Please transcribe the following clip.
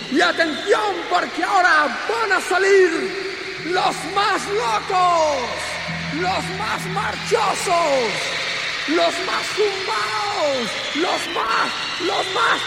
Y atención, porque ahora van a salir los más locos, los más marchosos, los más zumbaos, los más